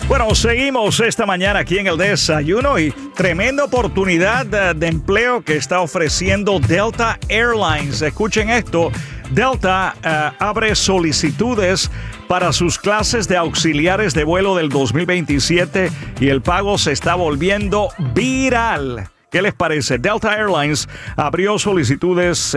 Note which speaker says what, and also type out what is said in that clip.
Speaker 1: Bueno, seguimos esta mañana aquí en el desayuno y tremenda oportunidad de empleo que está ofreciendo Delta Airlines. Escuchen esto, Delta abre solicitudes para sus clases de auxiliares de vuelo del 2027 y el pago se está volviendo viral. ¿Qué les parece? Delta Airlines abrió solicitudes